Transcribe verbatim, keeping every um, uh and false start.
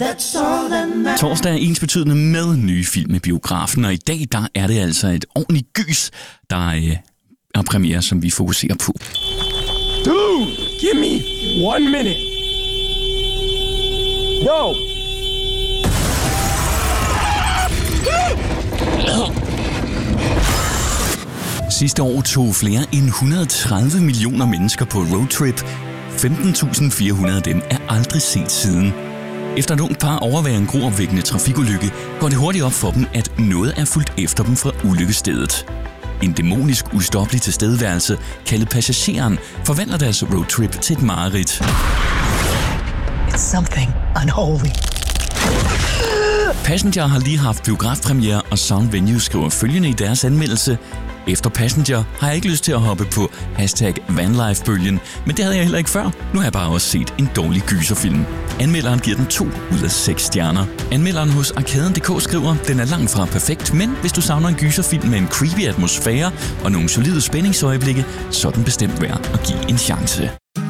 Torsdag er ensbetydende med nye film i biografen, og i dag der er det altså et ordentligt gys, der øh, er premiere, som vi fokuserer på. Dude, give me one minute. Yo. Sidste år tog flere end et hundrede og tredive millioner mennesker på roadtrip. femten tusind fire hundrede af dem er aldrig set siden. Efter et ungt par overværer en gruopvækkende trafikulykke, går det hurtigt op for dem, at noget er fulgt efter dem fra ulykkesstedet. En dæmonisk ustoppelig tilstedeværelse, kaldet Passageren, forvandler deres roadtrip til et mareridt. It's something unholy. Passenger har lige haft biografpremiere, og Sound Venue skriver følgende i deres anmeldelse: Efter Passenger har jeg ikke lyst til at hoppe på hashtag vanlife-bølgen, men det havde jeg heller ikke før. Nu har jeg bare også set en dårlig gyserfilm. Anmelderen giver den to ud af seks stjerner. Anmelderen hos Arkaden punktum d k skriver, den er langt fra perfekt, men hvis du savner en gyserfilm med en creepy atmosfære og nogle solide spændingsøjeblikke, så er den bestemt værd at give en chance.